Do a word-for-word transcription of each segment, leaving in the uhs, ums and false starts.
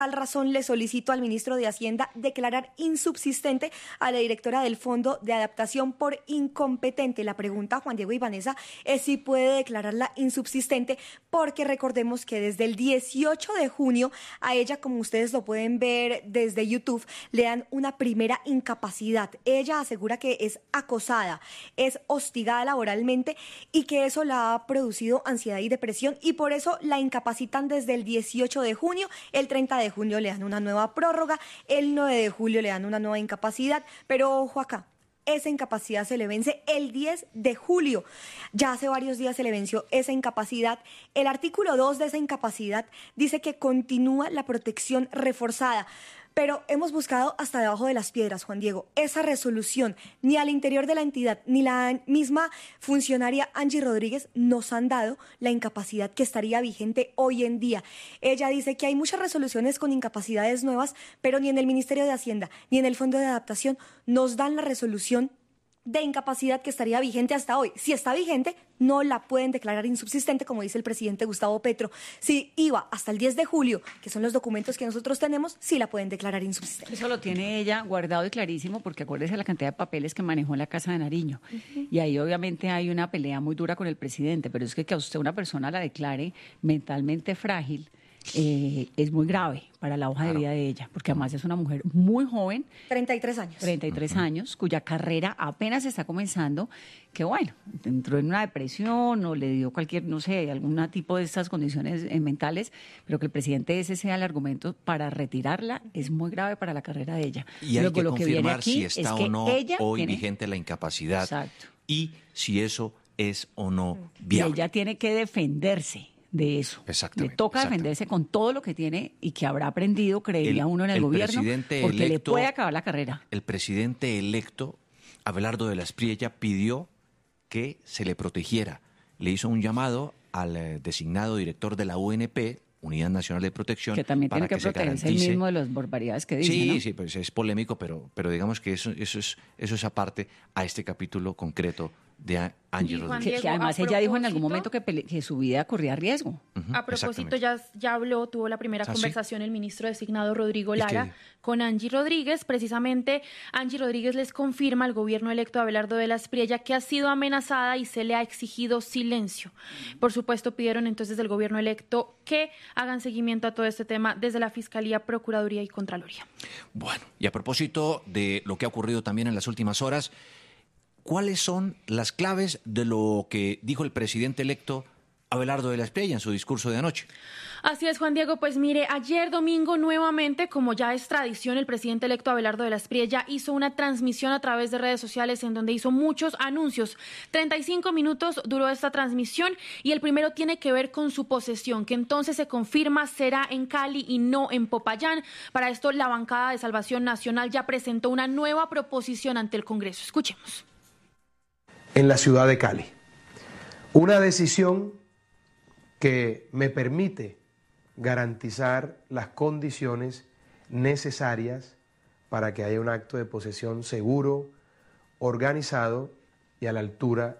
tal razón le solicito al ministro de Hacienda declarar insubsistente a la directora del Fondo de Adaptación por incompetente. La pregunta, Juan Diego y Vanessa, es si puede declararla insubsistente, porque recordemos que desde el dieciocho de junio a ella, como ustedes lo pueden ver desde YouTube, le dan una primera incapacidad. Ella asegura que es acosada, es hostigada laboralmente y que eso la ha producido ansiedad y depresión, y por eso la incapacitan desde el dieciocho de junio, el treinta de junio le dan una nueva prórroga, el nueve de julio le dan una nueva incapacidad, pero ojo acá, esa incapacidad se le vence el diez de julio. Ya hace varios días se le venció esa incapacidad. El artículo dos de esa incapacidad dice que continúa la protección reforzada. Pero hemos buscado hasta debajo de las piedras, Juan Diego. Esa resolución, ni al interior de la entidad, ni la misma funcionaria Angie Rodríguez nos han dado la incapacidad que estaría vigente hoy en día. Ella dice que hay muchas resoluciones con incapacidades nuevas, pero ni en el Ministerio de Hacienda, ni en el Fondo de Adaptación nos dan la resolución de incapacidad que estaría vigente hasta hoy. Si está vigente, no la pueden declarar insubsistente, como dice el presidente Gustavo Petro. Si iba hasta el diez de julio, que son los documentos que nosotros tenemos, sí la pueden declarar insubsistente. Eso lo tiene ella guardado y clarísimo, porque acuérdese la cantidad de papeles que manejó en la Casa de Nariño. Uh-huh. Y ahí obviamente hay una pelea muy dura con el presidente, pero es que que a usted una persona la declare mentalmente frágil, Eh, es muy grave para la hoja claro. de vida de ella, porque además es una mujer muy joven, treinta y tres años, treinta y tres uh-huh. años, cuya carrera apenas está comenzando, que bueno, entró en una depresión o le dio cualquier, no sé, algún tipo de estas condiciones eh, mentales, pero que el presidente ese sea el argumento para retirarla es muy grave para la carrera de ella. Y hay Luego, que lo confirmar que viene aquí si está es o no hoy tiene... vigente la incapacidad. Exacto. Y si eso es o no viable. Y ella tiene que defenderse de eso. Le toca defenderse con todo lo que tiene y que habrá aprendido, creería el, uno en el, el gobierno, porque electo, le puede acabar la carrera. El presidente electo, Abelardo de la Espriella, pidió que se le protegiera. Le hizo un llamado al eh, designado director de la U N P, Unidad Nacional de Protección, que también para tiene que, que protegerse el mismo de las barbaridades que dice, Sí, ¿no? sí, pues es polémico, pero, pero digamos que eso, eso, es, eso es aparte a este capítulo concreto de Angie Rodríguez. Que, que además ella dijo en algún momento que, pele- que su vida corría riesgo. Uh-huh, a propósito, ya, ya habló, tuvo la primera ¿Ah, conversación sí? el ministro designado Rodrigo Lara que... con Angie Rodríguez. Precisamente, Angie Rodríguez les confirma al gobierno electo Abelardo de la Espriella que ha sido amenazada y se le ha exigido silencio. Por supuesto, pidieron entonces del gobierno electo que hagan seguimiento a todo este tema desde la Fiscalía, Procuraduría y Contraloría. Bueno, y a propósito de lo que ha ocurrido también en las últimas horas, ¿cuáles son las claves de lo que dijo el presidente electo Abelardo de la Espriella en su discurso de anoche? Así es, Juan Diego. Pues mire, ayer domingo nuevamente, como ya es tradición, el presidente electo Abelardo de la Espriella hizo una transmisión a través de redes sociales en donde hizo muchos anuncios. treinta y cinco minutos duró esta transmisión y el primero tiene que ver con su posesión, que entonces se confirma será en Cali y no en Popayán. Para esto, la bancada de Salvación Nacional ya presentó una nueva proposición ante el Congreso. Escuchemos. En la ciudad de Cali. Una decisión que me permite garantizar las condiciones necesarias para que haya un acto de posesión seguro, organizado y a la altura.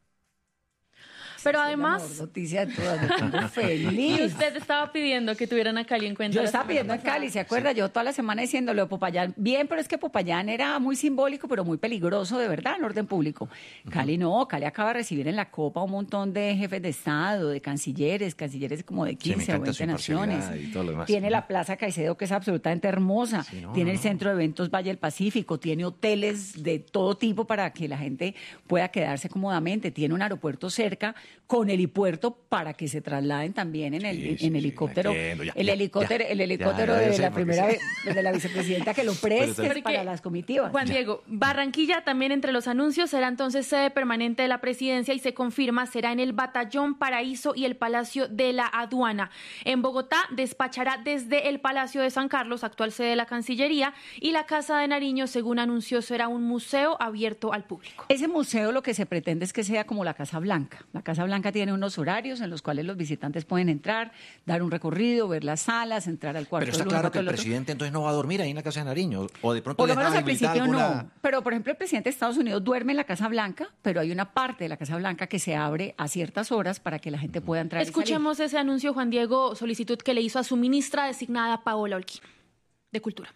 Pero además, la noticia de todas, me pongo feliz. Y usted estaba pidiendo que tuvieran a Cali en cuenta. Yo estaba pidiendo a Cali, ¿se acuerda? Sí. Yo toda la semana diciéndolo de Popayán. Bien, pero es que Popayán era muy simbólico, pero muy peligroso, de verdad, en orden público. Uh-huh. Cali no, Cali acaba de recibir en la Copa un montón de jefes de Estado, de cancilleres, cancilleres como de quince sí, o veinte naciones. Tiene la Plaza Caicedo, que es absolutamente hermosa. Sí, no, tiene no, el Centro de Eventos Valle del Pacífico. Tiene hoteles de todo tipo para que la gente pueda quedarse cómodamente. Tiene un aeropuerto cerca con helipuerto para que se trasladen también en el sí, sí, en helicóptero, sí, ya, el, ya, helicóptero ya, el helicóptero ya, ya, de la primera sí. de la vicepresidenta que lo preste para las comitivas. Juan ya. Diego, Barranquilla también entre los anuncios será entonces sede permanente de la presidencia y se confirma será en el Batallón Paraíso y el Palacio de la Aduana. En Bogotá despachará desde el Palacio de San Carlos, actual sede de la Cancillería, y la Casa de Nariño, según anunció, será un museo abierto al público. Ese museo lo que se pretende es que sea como la Casa Blanca. La Casa Casa Blanca tiene unos horarios en los cuales los visitantes pueden entrar, dar un recorrido, ver las salas, entrar al cuarto. Pero está del claro uno, que el del otro. presidente entonces no va a dormir ahí en la Casa de Nariño, o de pronto Por lo les menos han al habilitado principio alguna... no. Pero, por ejemplo, el presidente de Estados Unidos duerme en la Casa Blanca, pero hay una parte de la Casa Blanca que se abre a ciertas horas para que la gente pueda entrar. Escuchemos ese anuncio, Juan Diego, solicitud que le hizo a su ministra designada, Paola Holguín, de Cultura.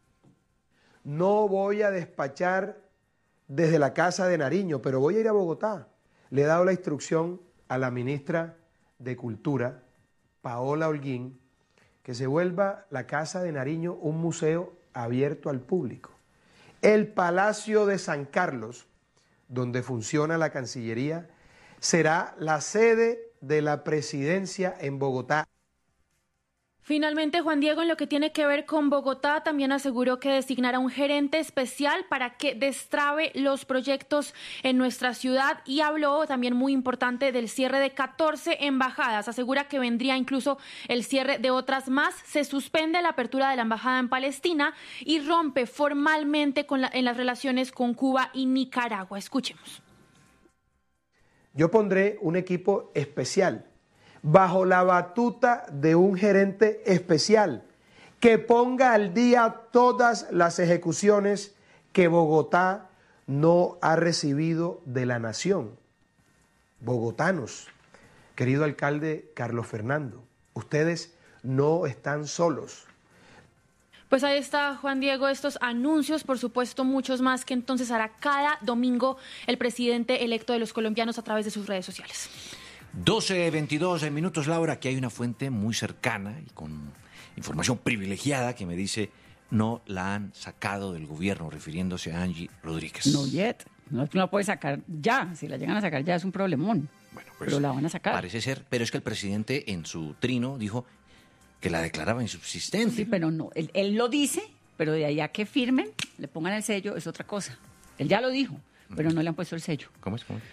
No voy a despachar desde la Casa de Nariño, pero voy a ir a Bogotá. Le he dado la instrucción a la ministra de Cultura, Paola Holguín, que se vuelva la Casa de Nariño un museo abierto al público. El Palacio de San Carlos, donde funciona la Cancillería, será la sede de la presidencia en Bogotá. Finalmente, Juan Diego, en lo que tiene que ver con Bogotá, también aseguró que designará un gerente especial para que destrabe los proyectos en nuestra ciudad y habló también muy importante del cierre de catorce embajadas. Asegura que vendría incluso el cierre de otras más. Se suspende la apertura de la embajada en Palestina y rompe formalmente con la, en las relaciones con Cuba y Nicaragua. Escuchemos. Yo pondré un equipo especial bajo la batuta de un gerente especial que ponga al día todas las ejecuciones que Bogotá no ha recibido de la nación. Bogotanos, querido alcalde Carlos Fernando, ustedes no están solos. Pues ahí está, Juan Diego, estos anuncios, por supuesto muchos más que entonces hará cada domingo el presidente electo de los colombianos a través de sus redes sociales. doce veintidós minutos, Laura, que hay una fuente muy cercana y con información privilegiada que me dice no la han sacado del gobierno, refiriéndose a Angie Rodríguez. No yet. No, no la puede sacar ya. Si la llegan a sacar ya es un problemón. Bueno, pues, pero la van a sacar. Parece ser, pero es que el presidente en su trino dijo que la declaraba insubsistente. Sí, pero no. Él, él lo dice, pero de allá que firmen, le pongan el sello, es otra cosa. Él ya lo dijo, pero no le han puesto el sello. ¿Cómo es? ¿Cómo es?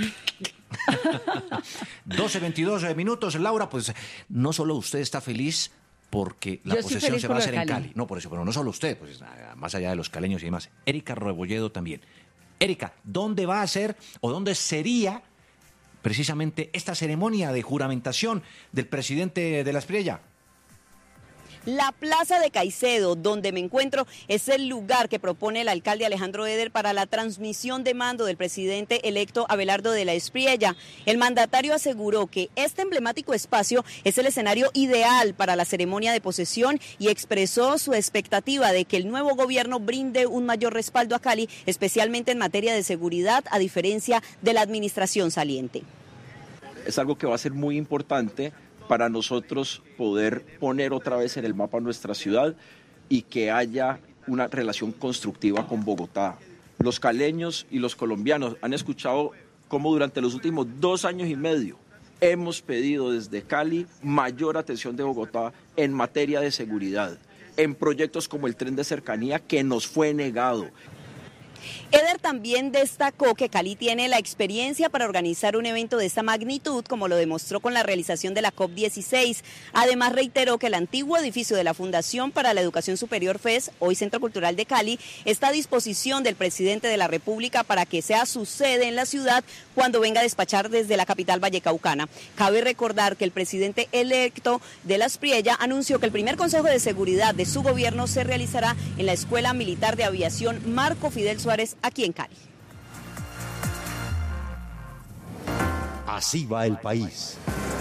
doce veintidós minutos, Laura, pues no solo usted está feliz porque la Yo posesión se va a hacer en Cali. Cali. No, por eso, pero no solo usted, pues más allá de los caleños y demás. Erika Rebolledo también. Erika, ¿dónde va a ser o dónde sería precisamente esta ceremonia de juramentación del presidente de la Espriella? La Plaza de Caicedo, donde me encuentro, es el lugar que propone el alcalde Alejandro Eder para la transmisión de mando del presidente electo Abelardo de la Espriella. El mandatario aseguró que este emblemático espacio es el escenario ideal para la ceremonia de posesión y expresó su expectativa de que el nuevo gobierno brinde un mayor respaldo a Cali, especialmente en materia de seguridad, a diferencia de la administración saliente. Es algo que va a ser muy importante para nosotros poder poner otra vez en el mapa nuestra ciudad y que haya una relación constructiva con Bogotá. Los caleños y los colombianos han escuchado cómo durante los últimos dos años y medio hemos pedido desde Cali mayor atención de Bogotá en materia de seguridad, en proyectos como el tren de cercanía que nos fue negado. Eder también destacó que Cali tiene la experiencia para organizar un evento de esta magnitud, como lo demostró con la realización de la COP dieciséis. Además, reiteró que el antiguo edificio de la Fundación para la Educación Superior F E S, hoy Centro Cultural de Cali, está a disposición del presidente de la República para que sea su sede en la ciudad cuando venga a despachar desde la capital vallecaucana. Cabe recordar que el presidente electo de la Espriella anunció que el primer Consejo de Seguridad de su gobierno se realizará en la Escuela Militar de Aviación Marco Fidel Suárez, aquí en Cali. Así va el país.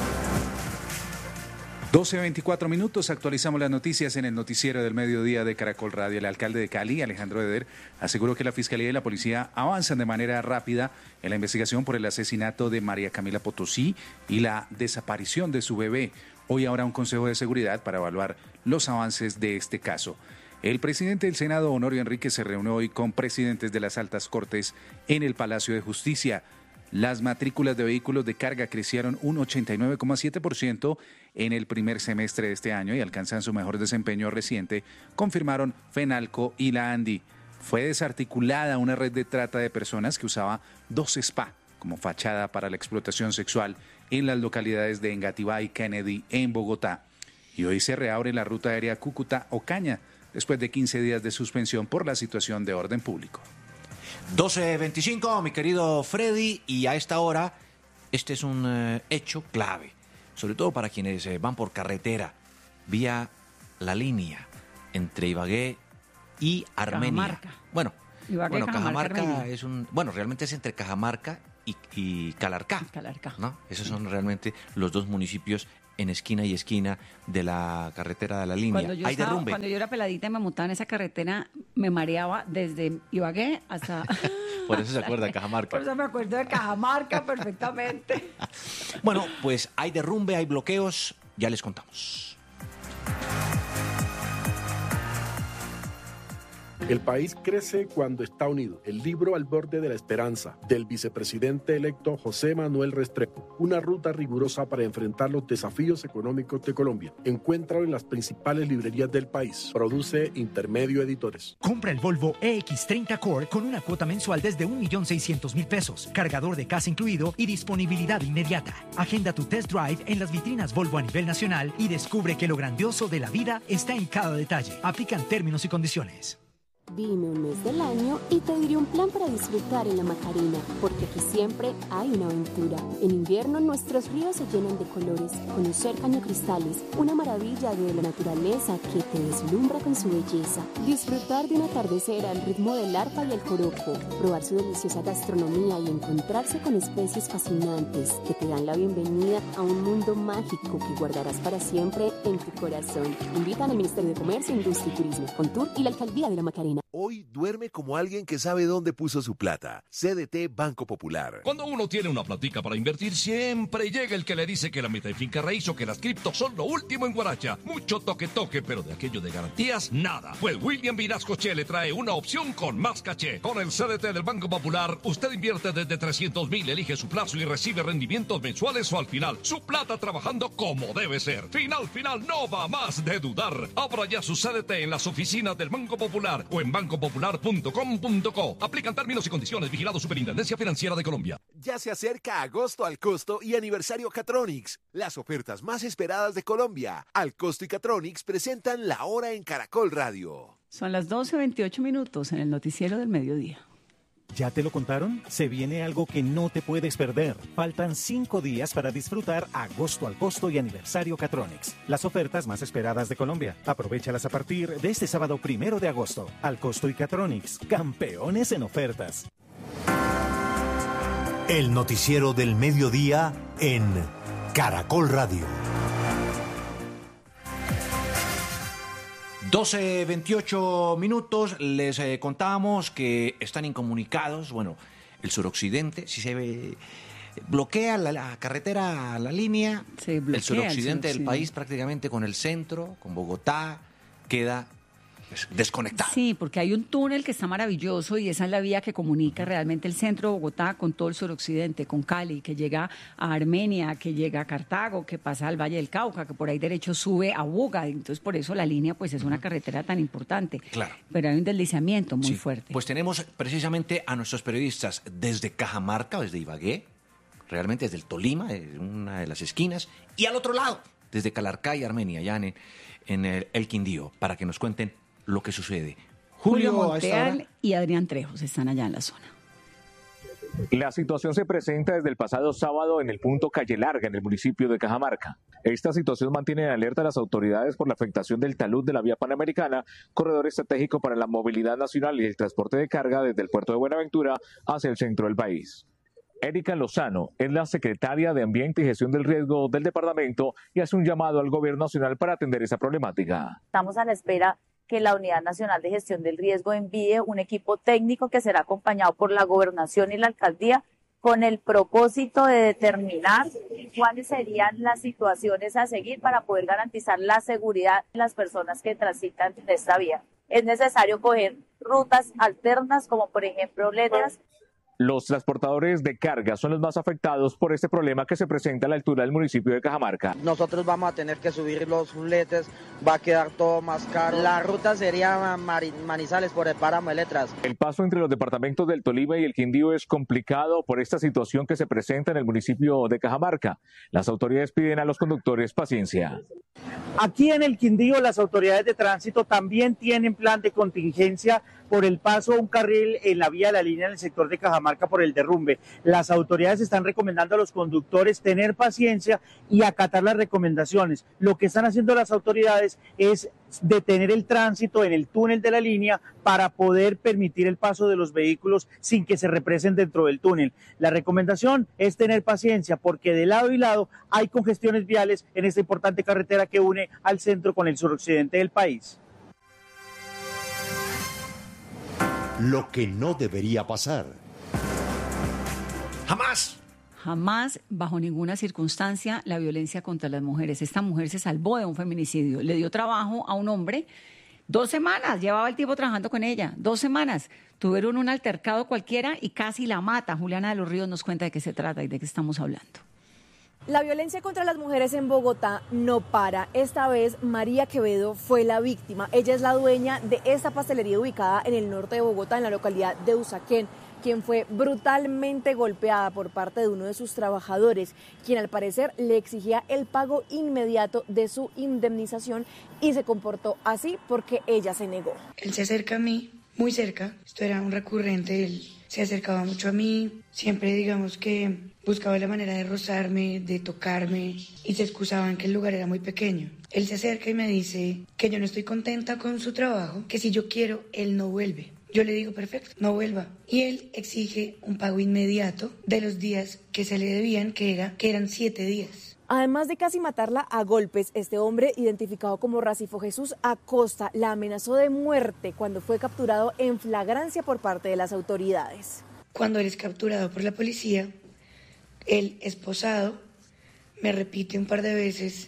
doce veinticuatro minutos, actualizamos las noticias en el noticiero del mediodía de Caracol Radio. El alcalde de Cali, Alejandro Eder, aseguró que la Fiscalía y la Policía avanzan de manera rápida en la investigación por el asesinato de María Camila Potosí y la desaparición de su bebé. Hoy habrá un Consejo de Seguridad para evaluar los avances de este caso. El presidente del Senado, Honorio Enríquez, se reunió hoy con presidentes de las altas cortes en el Palacio de Justicia. Las matrículas de vehículos de carga crecieron un ochenta y nueve coma siete por ciento en el primer semestre de este año y alcanzan su mejor desempeño reciente, confirmaron FENALCO y la ANDI. Fue desarticulada una red de trata de personas que usaba dos spa como fachada para la explotación sexual en las localidades de Engativá y Kennedy en Bogotá. Y hoy se reabre la ruta aérea Cúcuta-Ocaña, después de quince días de suspensión por la situación de orden público. doce veinticinco, mi querido Freddy, y a esta hora este es un eh, hecho clave, sobre todo para quienes eh, van por carretera, vía la línea entre Ibagué y Armenia. Cajamarca. Bueno, Ibagué, bueno, Cajamarca, Cajamarca Armenia. es un, bueno, realmente es entre Cajamarca y, y Calarcá, Calarcá. ¿no? Esos son realmente los dos municipios en esquina y esquina de la carretera de la línea. Cuando yo, Hay estaba- derrumbe. cuando yo era peladita y me montaba en esa carretera, me mareaba desde Ibagué hasta... Por eso se acuerda de Cajamarca. Por eso me acuerdo de Cajamarca perfectamente. Bueno, pues hay derrumbe, hay bloqueos, ya les contamos. El país crece cuando está unido. El libro Al borde de la esperanza, del vicepresidente electo José Manuel Restrepo. Una ruta rigurosa para enfrentar los desafíos económicos de Colombia. Encuéntralo en las principales librerías del país. Produce Intermedio Editores. Compra el Volvo E X treinta Core con una cuota mensual desde un millón seiscientos mil pesos, cargador de casa incluido y disponibilidad inmediata. Agenda tu test drive en las vitrinas Volvo a nivel nacional y descubre que lo grandioso de la vida está en cada detalle. Aplican términos y condiciones. Dime un mes del año y te diré un plan para disfrutar en la Macarena, porque aquí siempre hay una aventura. En invierno nuestros ríos se llenan de colores, conocer cañocristales, una maravilla de la naturaleza que te deslumbra con su belleza. Disfrutar de un atardecer al ritmo del arpa y el joropo, probar su deliciosa gastronomía y encontrarse con especies fascinantes que te dan la bienvenida a un mundo mágico que guardarás para siempre en tu corazón. Invitan al Ministerio de Comercio, Industria y Turismo, Contur y la Alcaldía de la Macarena. Hoy duerme como alguien que sabe dónde puso su plata. C D T Banco Popular. Cuando uno tiene una platica para invertir, siempre llega el que le dice que la meta de finca raíz o que las criptos son lo último en Guaracha. Mucho toque toque, pero de aquello de garantías, nada. Pues William Vinascoche le trae una opción con más caché. Con el C D T del Banco Popular, usted invierte desde trescientos mil, elige su plazo y recibe rendimientos mensuales o al final. Su plata trabajando como debe ser. Final, final, no va más de dudar. Abra ya su C D T en las oficinas del Banco Popular o en banco popular punto com punto co. Aplican términos y condiciones. Vigilado Superintendencia Financiera de Colombia. Ya se acerca agosto al costo y aniversario Catronics. Las ofertas más esperadas de Colombia. Al costo y Catronics presentan la hora en Caracol Radio. Son las doce veintiocho minutos en el noticiero del mediodía. ¿Ya te lo contaron? Se viene algo que no te puedes perder. Faltan cinco días para disfrutar agosto al costo y aniversario Catronics. Las ofertas más esperadas de Colombia. Aprovéchalas a partir de este sábado primero de agosto. Al costo y Catronics, campeones en ofertas. El noticiero del mediodía en Caracol Radio. doce veintiocho minutos, les eh, contábamos que están incomunicados, bueno, el suroccidente, si se ve, bloquea la, la carretera, la línea, Se bloquea el suroccidente el del país prácticamente con el centro, con Bogotá, queda pues, desconectado. Sí, porque hay un túnel que está maravilloso y esa es la vía que comunica realmente el centro de Bogotá con todo el suroccidente, con Cali, que llega a Armenia, que llega a Cartago, que pasa al Valle del Cauca, que por ahí derecho sube a Buga. Entonces, por eso la línea pues es una carretera tan importante. Claro. Pero hay un deslizamiento muy Sí, fuerte. Pues tenemos precisamente a nuestros periodistas desde Cajamarca, desde Ibagué, realmente desde el Tolima, en una de las esquinas, y al otro lado, desde Calarcá y Armenia, allá en, en el, el Quindío, para que nos cuenten lo que sucede. Julio Julio, a esta hora. Monteal y Adrián Trejos están allá en la zona. La situación se presenta desde el pasado sábado en el punto Calle Larga, en el municipio de Cajamarca. Esta situación mantiene en alerta a las autoridades por la afectación del talud de la vía panamericana, corredor estratégico para la movilidad nacional y el transporte de carga desde el puerto de Buenaventura hacia el centro del país. Erika Lozano es la secretaria de Ambiente y Gestión del Riesgo del departamento y hace un llamado al gobierno nacional para atender esa problemática. Estamos a la espera que la Unidad Nacional de Gestión del Riesgo envíe un equipo técnico que será acompañado por la Gobernación y la Alcaldía con el propósito de determinar cuáles serían las situaciones a seguir para poder garantizar la seguridad de las personas que transitan en esta vía. Es necesario coger rutas alternas como por ejemplo letras. Los transportadores de carga son los más afectados por este problema que se presenta a la altura del municipio de Cajamarca. Nosotros vamos a tener que subir los fletes, va a quedar todo más caro. La ruta sería Manizales por el páramo de Letras. El paso entre los departamentos del Tolima y el Quindío es complicado por esta situación que se presenta en el municipio de Cajamarca. Las autoridades piden a los conductores paciencia. Aquí en el Quindío las autoridades de tránsito también tienen plan de contingencia por el paso a un carril en la vía de la línea en el sector de Cajamarca por el derrumbe. Las autoridades están recomendando a los conductores tener paciencia y acatar las recomendaciones. Lo que están haciendo las autoridades es detener el tránsito en el túnel de la línea para poder permitir el paso de los vehículos sin que se represen dentro del túnel. La recomendación es tener paciencia porque de lado y lado hay congestiones viales en esta importante carretera que une al centro con el suroccidente del país. Lo que no debería pasar. Jamás. Jamás, bajo ninguna circunstancia, la violencia contra las mujeres. Esta mujer se salvó de un feminicidio. Le dio trabajo a un hombre. Dos semanas llevaba el tipo trabajando con ella. Dos semanas. Tuvieron un altercado cualquiera y casi la mata. Juliana de los Ríos nos cuenta de qué se trata y de qué estamos hablando. La violencia contra las mujeres en Bogotá no para. Esta vez María Quevedo fue la víctima. Ella es la dueña de esta pastelería ubicada en el norte de Bogotá, en la localidad de Usaquén, quien fue brutalmente golpeada por parte de uno de sus trabajadores, quien al parecer le exigía el pago inmediato de su indemnización y se comportó así porque ella se negó. Él se acerca a mí, muy cerca, esto era un recurrente, él se acercaba mucho a mí, siempre digamos que buscaba la manera de rozarme, de tocarme y se excusaba en que el lugar era muy pequeño. Él se acerca y me dice que yo no estoy contenta con su trabajo, que si yo quiero, él no vuelve. Yo le digo, perfecto, no vuelva. Y él exige un pago inmediato de los días que se le debían, que, era, que eran siete días. Además de casi matarla a golpes, este hombre, identificado como Racifo Jesús Acosta, la amenazó de muerte cuando fue capturado en flagrancia por parte de las autoridades. Cuando él es capturado por la policía, el esposado me repite un par de veces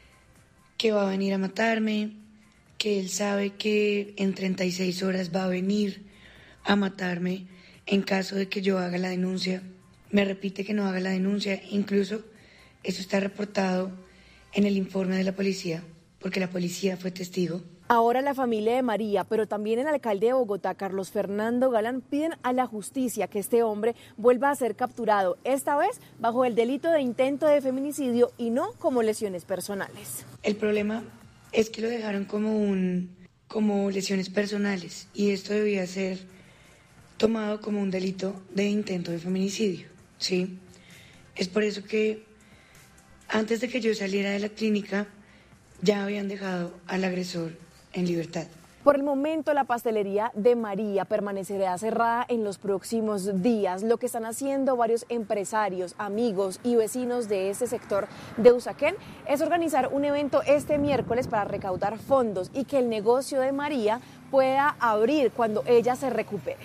que va a venir a matarme, que él sabe que en treinta y seis horas va a venir a matarme en caso de que yo haga la denuncia. Me repite que no haga la denuncia, incluso eso está reportado en el informe de la policía, porque la policía fue testigo. Ahora la familia de María, pero también el alcalde de Bogotá, Carlos Fernando Galán, piden a la justicia que este hombre vuelva a ser capturado, esta vez bajo el delito de intento de feminicidio y no como lesiones personales. El problema es que lo dejaron como un como lesiones personales y esto debía ser tomado como un delito de intento de feminicidio, ¿sí? Es por eso que antes de que yo saliera de la clínica ya habían dejado al agresor en libertad. Por el momento, la pastelería de María permanecerá cerrada en los próximos días. Lo que están haciendo varios empresarios, amigos y vecinos de este sector de Usaquén es organizar un evento este miércoles para recaudar fondos y que el negocio de María pueda abrir cuando ella se recupere.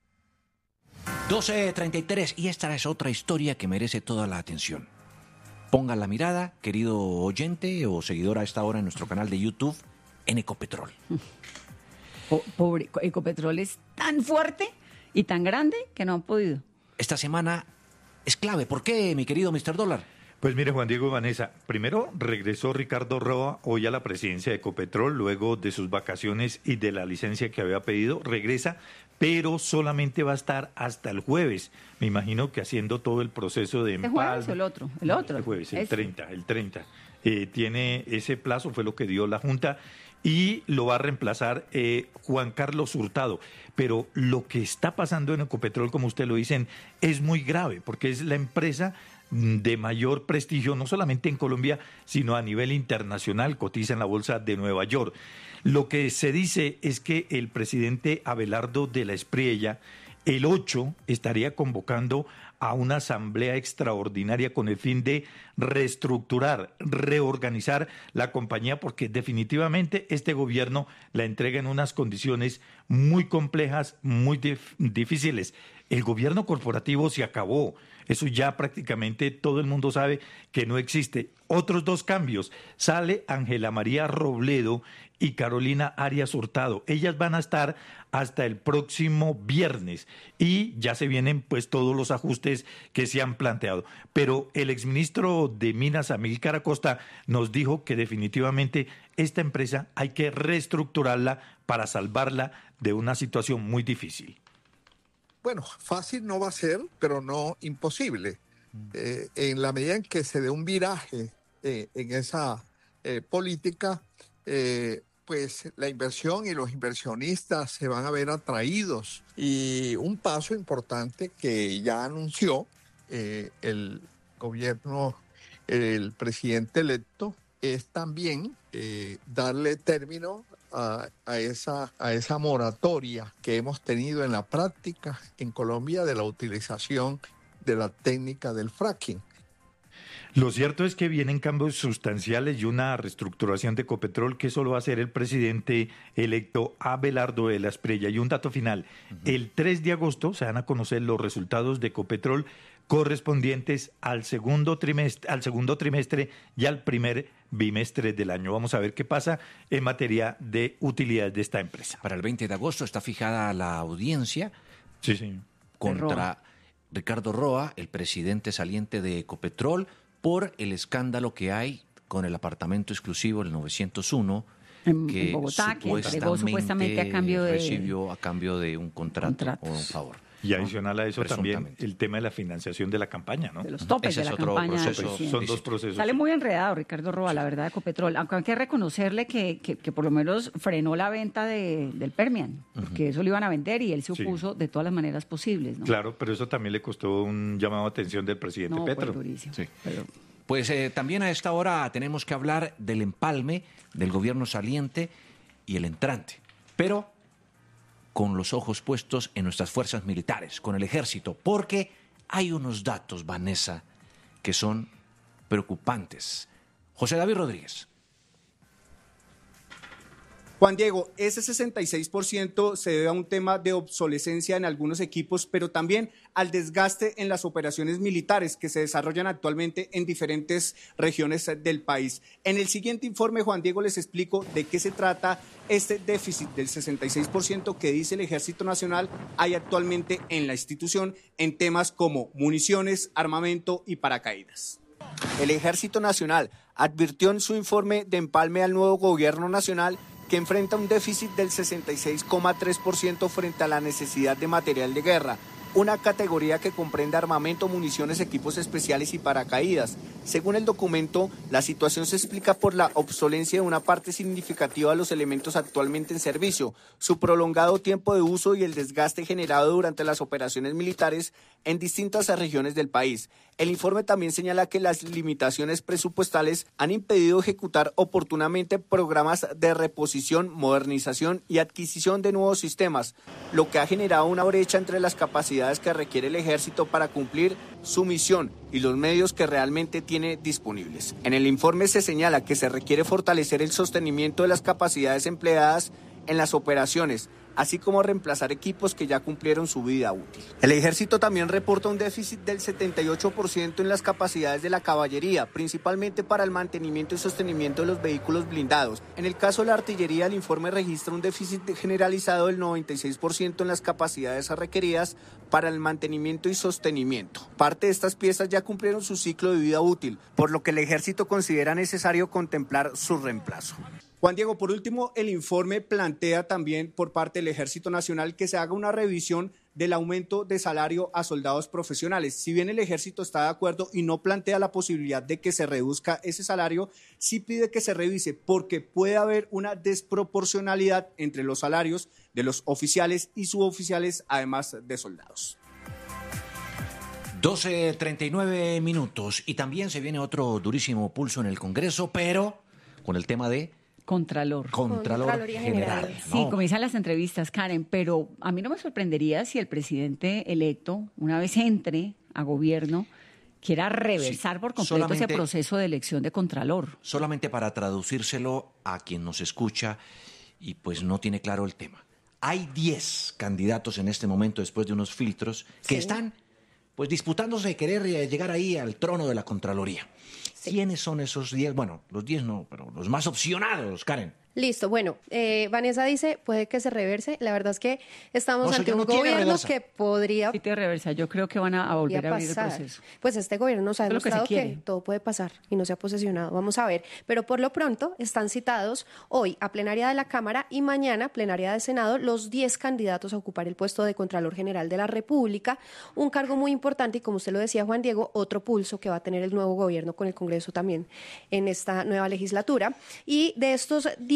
doce treinta y tres, y esta es otra historia que merece toda la atención. Ponga la mirada, querido oyente o seguidor a esta hora en nuestro canal de YouTube, en Ecopetrol. Pobre, Ecopetrol es tan fuerte y tan grande que no han podido. Esta semana es clave. ¿Por qué, mi querido mister Dólar? Pues mire, Juan Diego y Vanessa, primero regresó Ricardo Roa hoy a la presidencia de Ecopetrol luego de sus vacaciones y de la licencia que había pedido. Regresa, pero solamente va a estar hasta el jueves. Me imagino que haciendo todo el proceso de empalme. ¿El jueves o el otro? El otro. El jueves, el Ese. treinta, el treinta. Eh, tiene ese plazo, fue lo que dio la Junta, y lo va a reemplazar eh, Juan Carlos Hurtado. Pero lo que está pasando en Ecopetrol, como usted lo dicen, es muy grave, porque es la empresa de mayor prestigio, no solamente en Colombia, sino a nivel internacional, cotiza en la bolsa de Nueva York. Lo que se dice es que el presidente Abelardo de la Espriella, el ocho, estaría convocando a una asamblea extraordinaria con el fin de reestructurar, reorganizar la compañía, porque definitivamente este gobierno la entrega en unas condiciones muy complejas, muy dif- difíciles. El gobierno corporativo se acabó. Eso ya prácticamente todo el mundo sabe que no existe. Otros dos cambios. Sale Ángela María Robledo y Carolina Arias Hurtado. Ellas van a estar hasta el próximo viernes y ya se vienen pues todos los ajustes que se han planteado. Pero el exministro de Minas, Amílcar Acosta, nos dijo que definitivamente esta empresa hay que reestructurarla para salvarla de una situación muy difícil. Bueno, fácil no va a ser, pero no imposible. Eh, en la medida en que se dé un viraje eh, en esa eh, política, eh, pues la inversión y los inversionistas se van a ver atraídos. Y un paso importante que ya anunció eh, el gobierno, el presidente electo, es también eh, darle término a, a, esa, a esa moratoria que hemos tenido en la práctica en Colombia de la utilización de la técnica del fracking. Lo cierto es que vienen cambios sustanciales y una reestructuración de Ecopetrol que eso lo va a hacer el presidente electo Abelardo de la Espriella. Y un dato final, uh-huh. el tres de agosto se van a conocer los resultados de Ecopetrol correspondientes al segundo trimestre, al segundo trimestre y al primer bimestre del año. Vamos a ver qué pasa en materia de utilidades de esta empresa. Para el veinte de agosto está fijada la audiencia sí, sí. contra Ricardo Roa, el presidente saliente de Ecopetrol, por el escándalo que hay con el apartamento exclusivo, el novecientos uno, en, que en Bogotá, supuestamente, que entregó supuestamente a cambio de recibió a cambio de un contrato contratos. o un favor. Y adicional a eso también el tema de la financiación de la campaña, ¿no? De los topes Ese de es la otro campaña. proceso. Sí. Son dos procesos. Sale muy enredado Ricardo Roa, la verdad, de Ecopetrol. Aunque hay que reconocerle que, que, que por lo menos frenó la venta de, del Permian, porque uh-huh. eso lo iban a vender y él se opuso sí. de todas las maneras posibles, ¿no? Claro, pero eso también le costó un llamado de atención del presidente no, Petro. Pues durísimo. Sí. Pero... Pues eh, también a esta hora tenemos que hablar del empalme del gobierno saliente y el entrante, pero con los ojos puestos en nuestras fuerzas militares, con el ejército, porque hay unos datos, Vanessa, que son preocupantes. José David Rodríguez. Juan Diego, ese sesenta y seis por ciento se debe a un tema de obsolescencia en algunos equipos, pero también al desgaste en las operaciones militares que se desarrollan actualmente en diferentes regiones del país. En el siguiente informe, Juan Diego, les explico de qué se trata este déficit del sesenta y seis por ciento que dice el Ejército Nacional hay actualmente en la institución en temas como municiones, armamento y paracaídas. El Ejército Nacional advirtió en su informe de empalme al nuevo gobierno nacional que enfrenta un déficit del sesenta y seis coma tres por ciento frente a la necesidad de material de guerra, una categoría que comprende armamento, municiones, equipos especiales y paracaídas. Según el documento, la situación se explica por la obsolencia de una parte significativa de los elementos actualmente en servicio, su prolongado tiempo de uso y el desgaste generado durante las operaciones militares en distintas regiones del país. El informe también señala que las limitaciones presupuestales han impedido ejecutar oportunamente programas de reposición, modernización y adquisición de nuevos sistemas, lo que ha generado una brecha entre las capacidades que requiere el ejército para cumplir su misión y los medios que realmente tiene disponibles. En el informe se señala que se requiere fortalecer el sostenimiento de las capacidades empleadas en las operaciones, así como reemplazar equipos que ya cumplieron su vida útil. El ejército también reporta un déficit del setenta y ocho por ciento en las capacidades de la caballería, principalmente para el mantenimiento y sostenimiento de los vehículos blindados. En el caso de la artillería, el informe registra un déficit generalizado del noventa y seis por ciento en las capacidades requeridas para el mantenimiento y sostenimiento. Parte de estas piezas ya cumplieron su ciclo de vida útil, por lo que el ejército considera necesario contemplar su reemplazo. Juan Diego, por último, el informe plantea también por parte del Ejército Nacional que se haga una revisión del aumento de salario a soldados profesionales. Si bien el Ejército está de acuerdo y no plantea la posibilidad de que se reduzca ese salario, sí pide que se revise porque puede haber una desproporcionalidad entre los salarios de los oficiales y suboficiales, además de soldados. doce treinta y nueve minutos y también se viene otro durísimo pulso en el Congreso, pero con el tema de Contralor. Contralor General. general ¿no? Sí, comienzan las entrevistas, Karen, pero a mí no me sorprendería si el presidente electo, una vez entre a gobierno, quiera reversar sí, por completo ese proceso de elección de Contralor. Solamente para traducírselo a quien nos escucha y pues no tiene claro el tema. Hay diez candidatos en este momento, después de unos filtros, que sí. están pues disputándose de querer llegar ahí al trono de la Contraloría. Sí. ¿Quiénes son esos diez? Bueno, los diez no, pero los más opcionados, Karen. Listo, bueno, eh, Vanessa dice, puede que se reverse. La verdad es que estamos no, ante un no gobierno que podría... Sí tiene reversa, yo creo que van a, a volver a abrir el proceso. Pues este gobierno nos ha demostrado que, que todo puede pasar y no se ha posesionado. Vamos a ver, pero por lo pronto están citados hoy a plenaria de la Cámara y mañana plenaria del Senado los diez candidatos a ocupar el puesto de Contralor General de la República, un cargo muy importante y como usted lo decía, Juan Diego, otro pulso que va a tener el nuevo gobierno con el Congreso también en esta nueva legislatura. Y de estos diez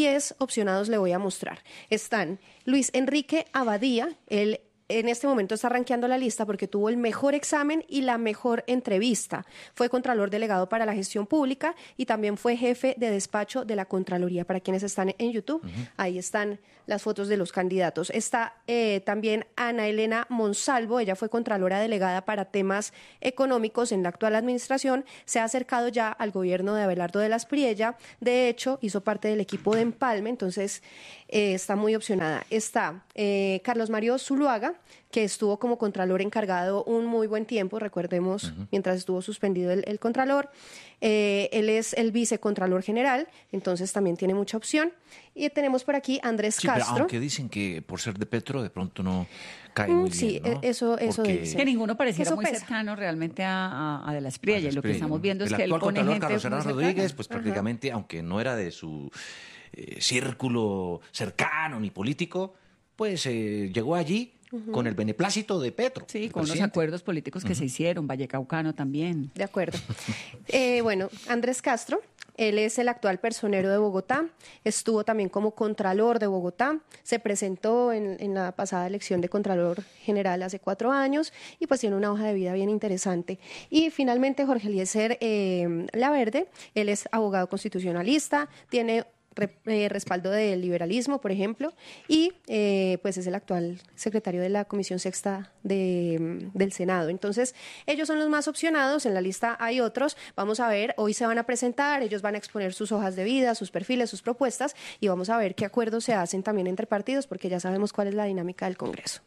diez opcionados le voy a mostrar. Están Luis Enrique Abadía, él en este momento está rankeando la lista porque tuvo el mejor examen y la mejor entrevista. Fue Contralor Delegado para la Gestión Pública y también fue jefe de despacho de la Contraloría. Para quienes están en YouTube, uh-huh. ahí están las fotos de los candidatos. Está eh, también Ana Elena Monsalvo, ella fue Contralora Delegada para temas económicos en la actual administración. Se ha acercado ya al gobierno de Abelardo de la Espriella. De hecho, hizo parte del equipo de Empalme, entonces eh, está muy opcionada. Está eh, Carlos Mario Zuluaga, que estuvo como contralor encargado un muy buen tiempo, recordemos, uh-huh. mientras estuvo suspendido el, el contralor. Eh, él es el vicecontralor general, entonces también tiene mucha opción. Y tenemos por aquí Andrés sí, Castro. Pero aunque dicen que por ser de Petro de pronto no cae muy mm, sí, bien, ¿no? eso, eso Porque... dice. Que ninguno pareciera eso muy pesa. cercano realmente a, a, a de la Espriella. Y lo que estamos viendo el es que él pone gente Carlos Hernán muy Rodríguez, pues Ajá. prácticamente, aunque no era de su eh, círculo cercano ni político, pues eh, llegó allí uh-huh. con el beneplácito de Petro. Sí, con los acuerdos políticos que uh-huh. se hicieron, Vallecaucano también. De acuerdo. eh, bueno, Andrés Castro, él es el actual personero de Bogotá, estuvo también como contralor de Bogotá, se presentó en, en la pasada elección de Contralor General hace cuatro años y pues tiene una hoja de vida bien interesante. Y finalmente Jorge Eliezer eh, Laverde, él es abogado constitucionalista, tiene Eh, respaldo del liberalismo, por ejemplo, y eh, pues es el actual secretario de la Comisión Sexta de, del Senado. Entonces, ellos son los más opcionados, en la lista hay otros, vamos a ver, hoy se van a presentar, ellos van a exponer sus hojas de vida, sus perfiles, sus propuestas, y vamos a ver qué acuerdos se hacen también entre partidos, porque ya sabemos cuál es la dinámica del Congreso.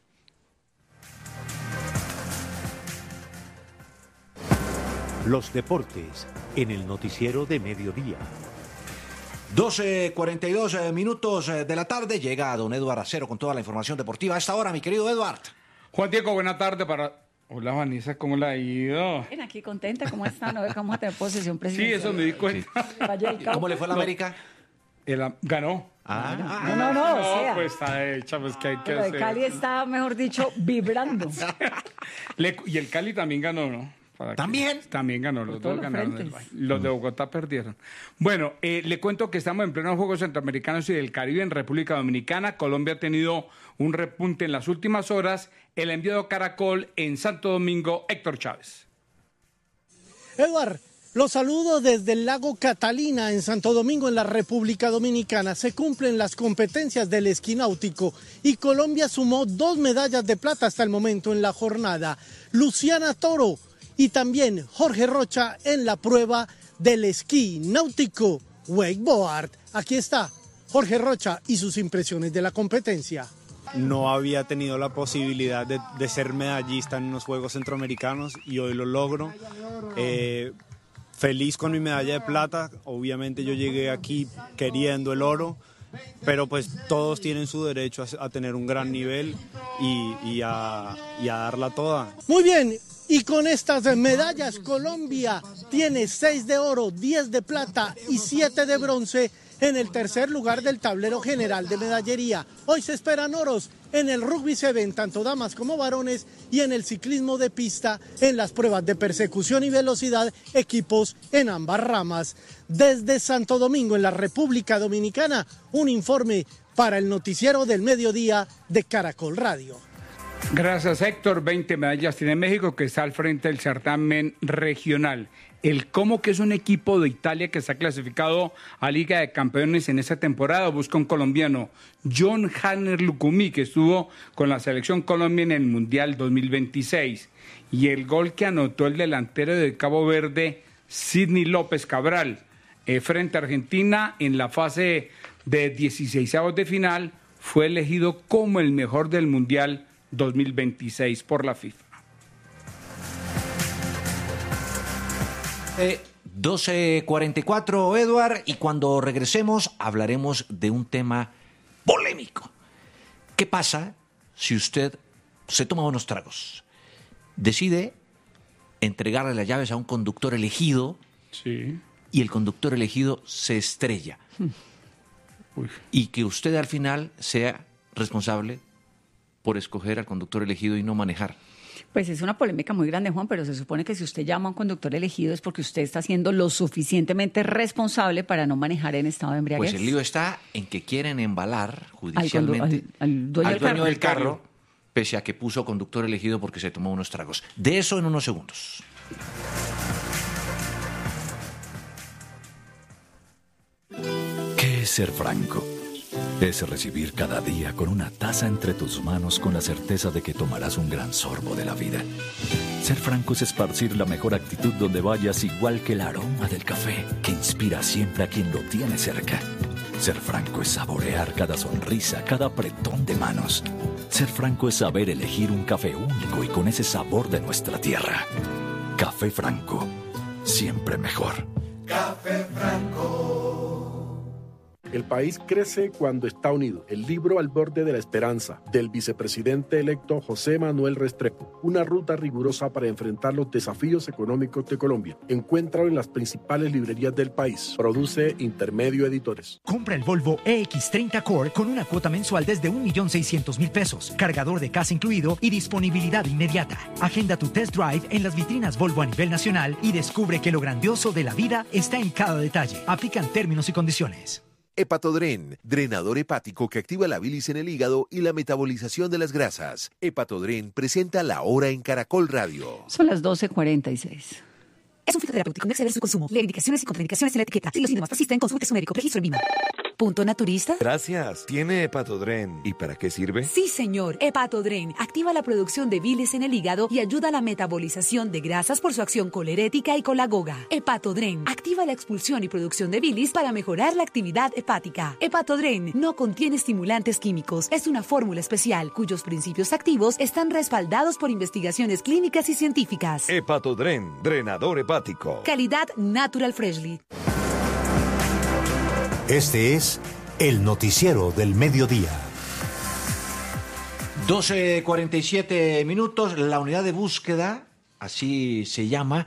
Los deportes en el noticiero de mediodía. doce cuarenta y dos minutos de la tarde, llega don Eduard Acero con toda la información deportiva. A esta hora, mi querido Eduard. Juan Diego, buena tarde para... Hola, Vanessa, ¿cómo la ha ido? Ven aquí contenta, ¿cómo están? No vamos a tener posesión presidencial. Sí, eso me di cuenta. Sí. ¿Cómo le fue a la no, América? El, ganó. Ah, no, no, no, o sea, pues está hecha, pues que hay que pero hacer. el Cali está, mejor dicho, vibrando. Le, y el Cali también ganó, ¿no? Para ¿También? Que, también ganó, los dos los ganaron. frentes. El, los de Bogotá perdieron. Bueno, eh, le cuento que estamos en plenos Juegos Centroamericanos y del Caribe en República Dominicana. Colombia ha tenido un repunte en las últimas horas. El enviado Caracol en Santo Domingo, Héctor Chávez. Eduard, los saludo desde el lago Catalina en Santo Domingo, en la República Dominicana. Se cumplen las competencias del esquí náutico y Colombia sumó dos medallas de plata hasta el momento en la jornada. Luciana Toro y también Jorge Rocha en la prueba del esquí náutico wakeboard. Aquí está Jorge Rocha y sus impresiones de la competencia. No había tenido la posibilidad de, de ser medallista en unos Juegos Centroamericanos y hoy lo logro. Eh, feliz con mi medalla de plata, obviamente yo llegué aquí queriendo el oro, pero pues todos tienen su derecho a, a tener un gran nivel y, y, a, y a darla toda. Muy bien. Y con estas medallas, Colombia tiene seis de oro, diez de plata y siete de bronce en el tercer lugar del tablero general de medallería. Hoy se esperan oros en el rugby se ven tanto damas como varones y en el ciclismo de pista en las pruebas de persecución y velocidad, equipos en ambas ramas. Desde Santo Domingo, en la República Dominicana, un informe para el noticiero del mediodía de Caracol Radio. Gracias, Héctor. veinte medallas tiene México, que está al frente del certamen regional. El Como, que es un equipo de Italia que está clasificado a Liga de Campeones en esta temporada, busca un colombiano, John Hanner Lucumí, que estuvo con la selección Colombia en el Mundial dos mil veintiséis. Y el gol que anotó el delantero de Cabo Verde, Sidney López Cabral, eh, frente a Argentina en la fase de dieciseisavos de final, fue elegido como el mejor del Mundial dos mil veintiséis por la FIFA. Eh, doce cuarenta y cuatro, Eduard, y cuando regresemos hablaremos de un tema polémico. ¿Qué pasa si usted se toma unos tragos, decide entregarle las llaves a un conductor elegido sí. y el conductor elegido se estrella? Uy. Y que usted al final sea responsable por escoger al conductor elegido y no manejar? Pues es una polémica muy grande, Juan, pero se supone que si usted llama a un conductor elegido es porque usted está siendo lo suficientemente responsable para no manejar en estado de embriaguez. Pues el lío está en que quieren embalar judicialmente al, al, al dueño, al del, dueño carro. del carro, pese a que puso conductor elegido porque se tomó unos tragos. De eso en unos segundos. ¿Qué es ser franco? Es recibir cada día con una taza entre tus manos con la certeza de que tomarás un gran sorbo de la vida. Ser franco es esparcir la mejor actitud donde vayas, igual que el aroma del café que inspira siempre a quien lo tiene cerca. Ser franco es saborear cada sonrisa, cada apretón de manos. Ser franco es saber elegir un café único y con ese sabor de nuestra tierra. Café Franco, siempre mejor. Café Franco. El país crece cuando está unido. El libro Al borde de la esperanza, del vicepresidente electo José Manuel Restrepo. Una ruta rigurosa para enfrentar los desafíos económicos de Colombia. Encuéntralo en las principales librerías del país. Produce Intermedio Editores. Compra el Volvo E X treinta Core con una cuota mensual desde un millón seiscientos mil pesos. Cargador de casa incluido y disponibilidad inmediata. Agenda tu test drive en las vitrinas Volvo a nivel nacional y descubre que lo grandioso de la vida está en cada detalle. Aplican términos y condiciones. Hepatodren, drenador hepático que activa la bilis en el hígado y la metabolización de las grasas. Hepatodren presenta La Hora en Caracol Radio. Son las doce cuarenta y seis. Es un fitoterapéutico, no exceder su consumo. Lee indicaciones y contraindicaciones en la etiqueta. Si los síntomas persisten, consulte a su médico. Registro en Vima. ¿Punto naturista? Gracias. ¿Tiene Hepatodren? ¿Y para qué sirve? Sí, señor. Hepatodren activa la producción de bilis en el hígado y ayuda a la metabolización de grasas por su acción colerética y colagoga. Hepatodren activa la expulsión y producción de bilis para mejorar la actividad hepática. Hepatodren no contiene estimulantes químicos. Es una fórmula especial cuyos principios activos están respaldados por investigaciones clínicas y científicas. Hepatodren, drenador hepático. Calidad Natural Freshly. Este es el noticiero del mediodía. doce cuarenta y siete minutos, la unidad de búsqueda, así se llama,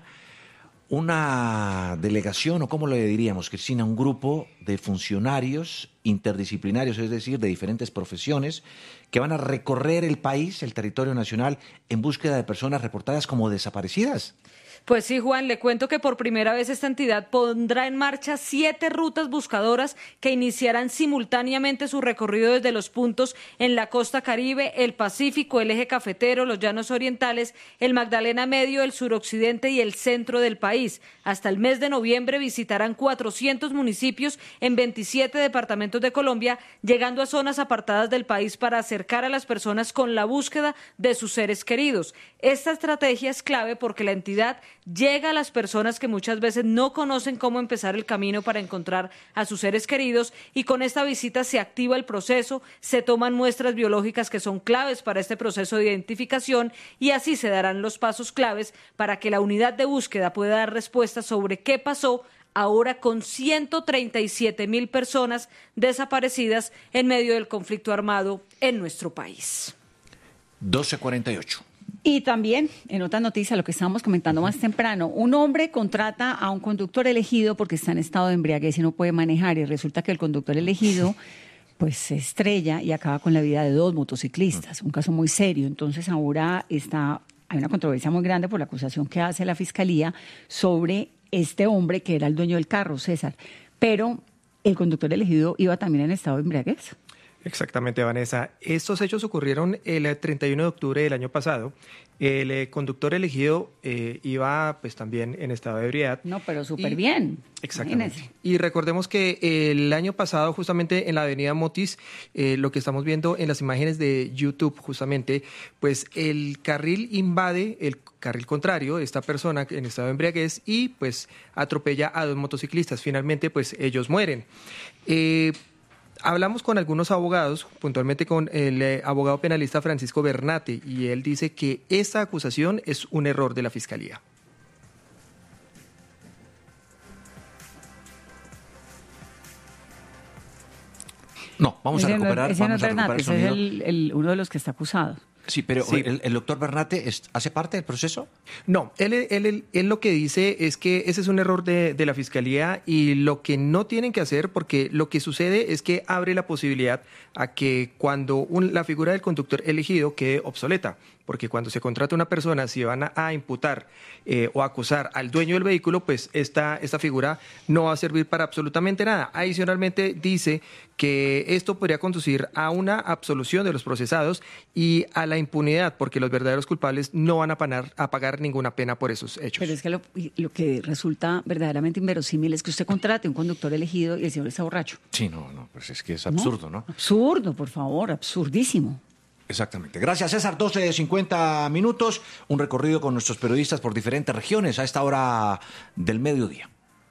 una delegación, o cómo le diríamos, Cristina, un grupo de funcionarios interdisciplinarios, es decir, de diferentes profesiones, que van a recorrer el país, el territorio nacional, en búsqueda de personas reportadas como desaparecidas. Pues sí, Juan, le cuento que por primera vez esta entidad pondrá en marcha siete rutas buscadoras que iniciarán simultáneamente su recorrido desde los puntos en la costa Caribe, el Pacífico, el eje cafetero, los llanos orientales, el Magdalena Medio, el suroccidente y el centro del país. Hasta el mes de noviembre visitarán cuatrocientos municipios en veintisiete departamentos de Colombia, llegando a zonas apartadas del país para acercar a las personas con la búsqueda de sus seres queridos. Esta estrategia es clave porque la entidad llega a las personas que muchas veces no conocen cómo empezar el camino para encontrar a sus seres queridos, y con esta visita se activa el proceso, se toman muestras biológicas que son claves para este proceso de identificación, y así se darán los pasos claves para que la unidad de búsqueda pueda dar respuestas sobre qué pasó ahora con ciento treinta y siete mil personas desaparecidas en medio del conflicto armado en nuestro país. doce cuarenta y ocho. Y también, en otra noticia, lo que estábamos comentando más temprano, un hombre contrata a un conductor elegido porque está en estado de embriaguez y no puede manejar, y resulta que el conductor elegido pues se estrella y acaba con la vida de dos motociclistas, un caso muy serio. Entonces ahora está, hay una controversia muy grande por la acusación que hace la Fiscalía sobre este hombre que era el dueño del carro, César, pero el conductor elegido iba también en estado de embriaguez. Exactamente, Vanessa. Estos hechos ocurrieron el treinta y uno de octubre del año pasado. El eh, conductor elegido eh, iba pues también en estado de ebriedad. No, pero súper bien. Exactamente. Imagínense. Y recordemos que el año pasado, justamente en la avenida Motis, eh, lo que estamos viendo en las imágenes de YouTube, justamente, pues el carril invade el carril contrario, esta persona en estado de embriaguez, y pues atropella a dos motociclistas. Finalmente, pues ellos mueren. Eh, Hablamos con algunos abogados, puntualmente con el eh, abogado penalista Francisco Bernate, y él dice que esta acusación es un error de la Fiscalía. No, vamos ese a recuperar. No, ese vamos no es a recuperar Bernate, el ese es sonido. el, el, uno de los que está acusado. Sí, pero Sí. ¿el, el doctor Bernate es- hace parte del proceso? No, él, él, él- él lo que dice es que ese es un error de, de la Fiscalía y lo que no tienen que hacer, porque lo que sucede es que abre la posibilidad a que cuando un- la figura del conductor elegido quede obsoleta, porque cuando se contrata una persona, si van a, a imputar eh, o acusar al dueño del vehículo, pues esta, esta figura no va a servir para absolutamente nada. Adicionalmente dice que esto podría conducir a una absolución de los procesados y a la impunidad, porque los verdaderos culpables no van a, pagar, a pagar ninguna pena por esos hechos. Pero es que lo, lo que resulta verdaderamente inverosímil es que usted contrate un conductor elegido y el señor está borracho. Sí, no, no, pues es que es absurdo, ¿no? Absurdo, por favor, absurdísimo. Exactamente. Gracias, César. doce cincuenta minutos. Un recorrido con nuestros periodistas por diferentes regiones a esta hora del mediodía.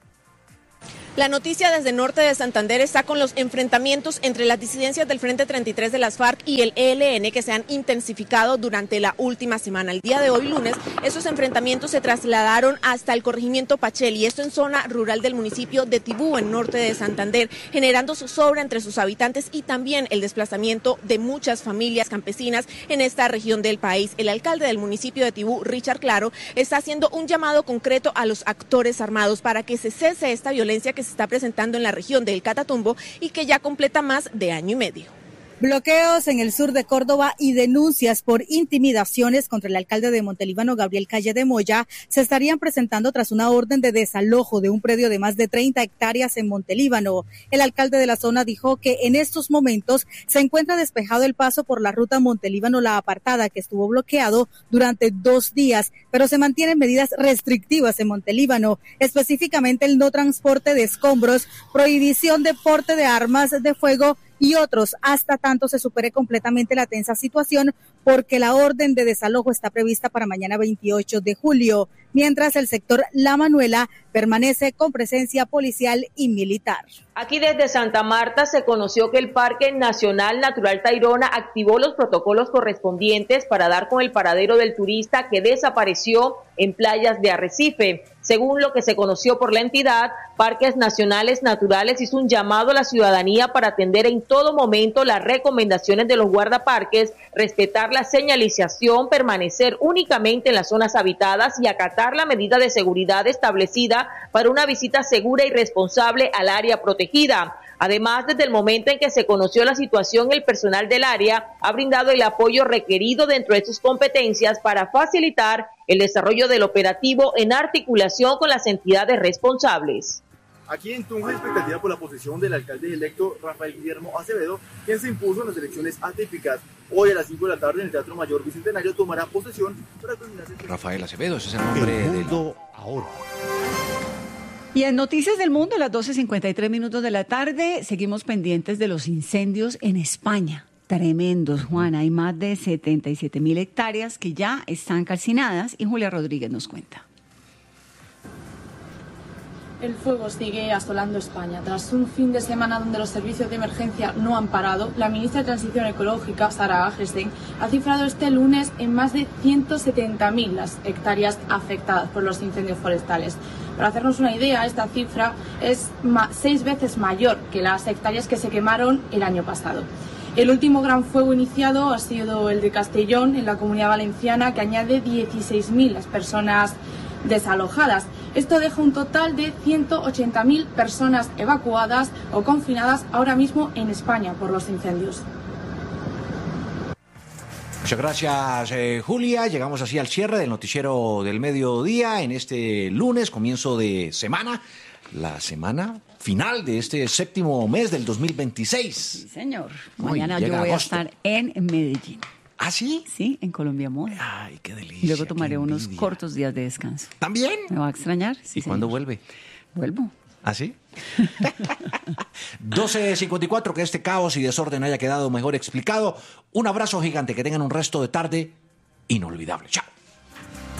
La noticia desde el norte de Santander está con los enfrentamientos entre las disidencias del Frente treinta y tres de las FARC y el E L N que se han intensificado durante la última semana. El día de hoy, lunes, esos enfrentamientos se trasladaron hasta el corregimiento Pacheli, esto en zona rural del municipio de Tibú, en norte de Santander, generando zozobra entre sus habitantes y también el desplazamiento de muchas familias campesinas en esta región del país. El alcalde del municipio de Tibú, Richard Claro, está haciendo un llamado concreto a los actores armados para que se cese esta violencia que se está presentando en la región del Catatumbo y que ya completa más de año y medio. Bloqueos en el sur de Córdoba y denuncias por intimidaciones contra el alcalde de Montelíbano, Gabriel Calle de Moya, se estarían presentando tras una orden de desalojo de un predio de más de treinta hectáreas en Montelíbano. El alcalde de la zona dijo que en estos momentos se encuentra despejado el paso por la ruta Montelíbano-La Apartada, que estuvo bloqueado durante dos días, pero se mantienen medidas restrictivas en Montelíbano, específicamente el no transporte de escombros, prohibición de porte de armas de fuego y otros, hasta tanto se supere completamente la tensa situación, porque la orden de desalojo está prevista para mañana veintiocho de julio, mientras el sector La Manuela permanece con presencia policial y militar. Aquí desde Santa Marta se conoció que el Parque Nacional Natural Tayrona activó los protocolos correspondientes para dar con el paradero del turista que desapareció en playas de Arrecife. Según lo que se conoció por la entidad, Parques Nacionales Naturales hizo un llamado a la ciudadanía para atender en todo momento las recomendaciones de los guardaparques, respetar la señalización, permanecer únicamente en las zonas habitadas y acatar la medida de seguridad establecida para una visita segura y responsable al área protegida. Además, desde el momento en que se conoció la situación, el personal del área ha brindado el apoyo requerido dentro de sus competencias para facilitar el desarrollo del operativo en articulación con las entidades responsables. Aquí en Tunja, expectativa por la posición del alcalde electo Rafael Guillermo Acevedo, quien se impuso en las elecciones atípicas. Hoy a las cinco de la tarde en el Teatro Mayor Bicentenario tomará posesión para culminar el... Rafael Acevedo, ese es el nombre El del... mundo ahora. Y en Noticias del Mundo, a las doce cincuenta y tres minutos de la tarde, seguimos pendientes de los incendios en España. Tremendos, Juan. Hay más de setenta y siete mil hectáreas que ya están calcinadas y Julia Rodríguez nos cuenta. El fuego sigue asolando España. Tras un fin de semana donde los servicios de emergencia no han parado, la ministra de Transición Ecológica, Sara Agesen, ha cifrado este lunes en más de ciento setenta mil las hectáreas afectadas por los incendios forestales. Para hacernos una idea, esta cifra es seis veces mayor que las hectáreas que se quemaron el año pasado. El último gran fuego iniciado ha sido el de Castellón, en la Comunidad Valenciana, que añade dieciséis mil las personas desalojadas. Esto deja un total de ciento ochenta mil personas evacuadas o confinadas ahora mismo en España por los incendios. Muchas gracias, eh, Julia. Llegamos así al cierre del noticiero del mediodía en este lunes, comienzo de semana, la semana final de este séptimo mes del dos mil veintiséis. Sí, señor. Uy, Mañana yo llega voy agosto. a estar en Medellín. ¿Ah, sí? Sí, en Colombia Moda. Ay, qué delicia. Y luego tomaré qué unos envidia. cortos días de descanso. ¿También? ¿Me va a extrañar? Sí, ¿Y cuándo señor. vuelve? Vuelvo. ¿Ah, sí? doce cincuenta y cuatro, que este caos y desorden haya quedado mejor explicado. Un abrazo gigante, que tengan un resto de tarde inolvidable. Chao.